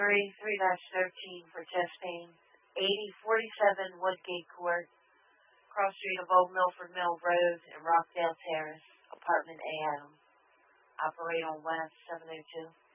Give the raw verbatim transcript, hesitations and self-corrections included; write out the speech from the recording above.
thirty-three thirteen for chest pain. eighty forty-seven Woodgate Court, cross street of Old Milford Mill Road and Rockdale Terrace, apartment A. Adam. Operate on West seven oh two.